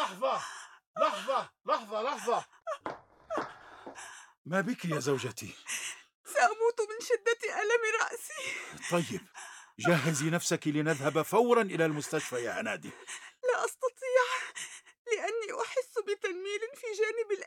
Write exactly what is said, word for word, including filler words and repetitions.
لحظة لحظة لحظة لحظة، ما بك يا زوجتي؟ سأموت من شدة ألم رأسي. طيب، جهزي نفسك لنذهب فورا إلى المستشفى يا هنادي. لا أستطيع، لأني أحس بتنميل في جانب